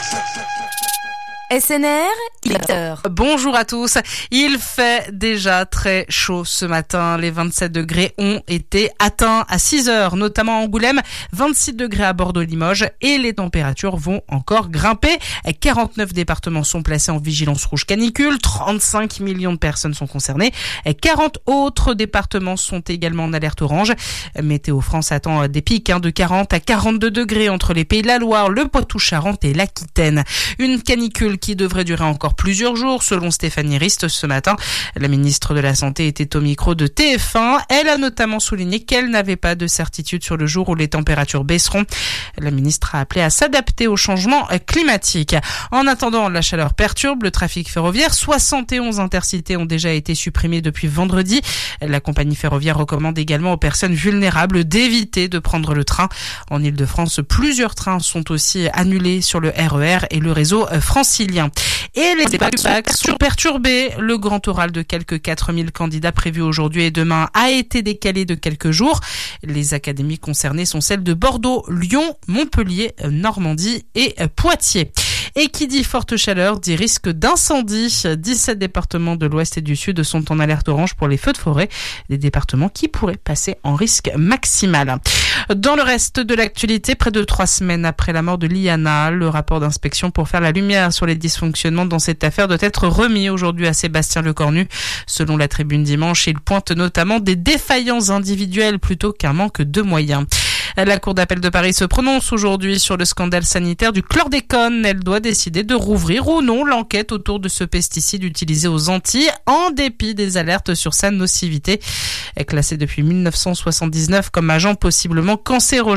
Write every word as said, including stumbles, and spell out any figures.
S N R, il est heure. Bonjour à tous. Il fait déjà très chaud ce matin. Les vingt-sept degrés ont été atteints à six heures, notamment à Angoulême, vingt-six degrés à Bordeaux-Limoges et les températures vont encore grimper. quarante-neuf départements sont placés en vigilance rouge canicule, trente-cinq millions de personnes sont concernées. quarante autres départements sont également en alerte orange. Météo France attend des pics de quarante à quarante-deux degrés entre les Pays de la Loire, le Poitou-Charentes et l'Aquitaine. Une canicule qui devrait durer encore plusieurs jours, selon Stéphanie Rist ce matin. La ministre de la Santé était au micro de T F un. Elle a notamment souligné qu'elle n'avait pas de certitude sur le jour où les températures baisseront. La ministre a appelé à s'adapter au changement climatique. En attendant, la chaleur perturbe le trafic ferroviaire. soixante et onze intercités ont déjà été supprimés depuis vendredi. La compagnie ferroviaire recommande également aux personnes vulnérables d'éviter de prendre le train. En Ile-de-France, plusieurs trains sont aussi annulés sur le R E R et le réseau francilien. Et les débats sont perturbés. Le grand oral de quelques quatre mille candidats prévu aujourd'hui et demain a été décalé de quelques jours. Les académies concernées sont celles de Bordeaux, Lyon, Montpellier, Normandie et Poitiers. Et qui dit forte chaleur dit risque d'incendie. dix-sept départements de l'Ouest et du Sud sont en alerte orange pour les feux de forêt. Des départements qui pourraient passer en risque maximal. Dans le reste de l'actualité, près de trois semaines après la mort de Liana, le rapport d'inspection pour faire la lumière sur les dysfonctionnements dans cette affaire doit être remis aujourd'hui à Sébastien Lecornu. Selon la Tribune dimanche, il pointe notamment des défaillances individuelles plutôt qu'un manque de moyens. La Cour d'appel de Paris se prononce aujourd'hui sur le scandale sanitaire du chlordécone. Elle doit décider de rouvrir ou non l'enquête autour de ce pesticide utilisé aux Antilles en dépit des alertes sur sa nocivité. Classé depuis mille neuf cent soixante-dix-neuf comme agent possiblement cancérogène